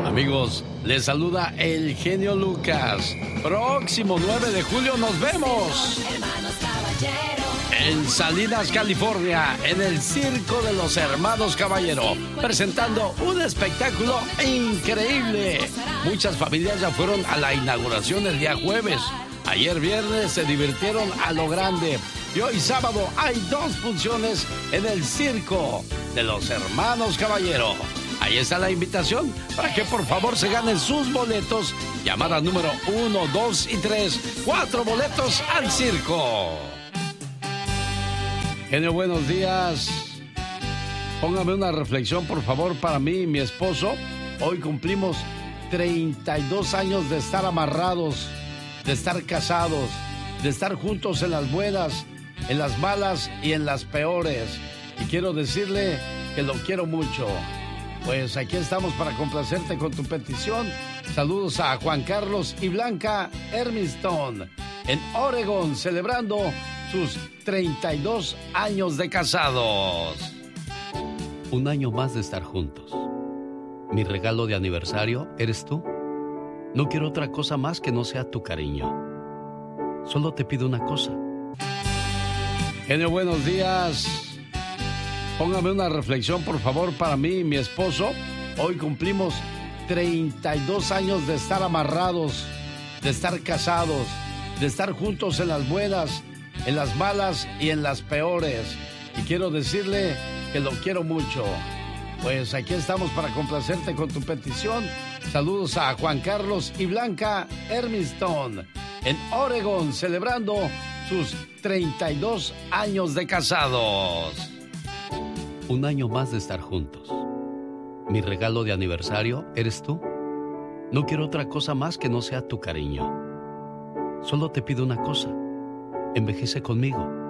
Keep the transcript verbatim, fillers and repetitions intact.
Amigos, les saluda el genio Lucas. Próximo nueve de julio nos vemos en Salinas, California, en el Circo de los Hermanos Caballero, presentando un espectáculo increíble. Muchas familias ya fueron a la inauguración el día jueves. Ayer viernes se divirtieron a lo grande. Y hoy sábado hay dos funciones en el Circo de los Hermanos Caballero. Ahí está la invitación para que por favor se ganen sus boletos. Llamada número uno, dos y tres. Cuatro boletos al circo. Genio, buenos días. Póngame una reflexión por favor para mí y mi esposo. Hoy cumplimos treinta y dos años de estar amarrados, de estar casados, de estar juntos en las buenas, en las malas y en las peores. Y quiero decirle que lo quiero mucho. Pues aquí estamos para complacerte con tu petición. Saludos a Juan Carlos y Blanca Hermiston en Oregon, celebrando sus treinta y dos años de casados. Un año más de estar juntos. Mi regalo de aniversario eres tú. No quiero otra cosa más que no sea tu cariño. Solo te pido una cosa. Genio, buenos días. Póngame una reflexión, por favor, para mí y mi esposo. Hoy cumplimos treinta y dos años de estar amarrados, de estar casados, de estar juntos en las buenas, en las malas y en las peores. Y quiero decirle que lo quiero mucho. Pues aquí estamos para complacerte con tu petición. Saludos a Juan Carlos y Blanca Hermiston en Oregon, celebrando sus treinta y dos años de casados. Un año más de estar juntos. Mi regalo de aniversario eres tú. No quiero otra cosa más que no sea tu cariño. Solo te pido una cosa. Envejece conmigo.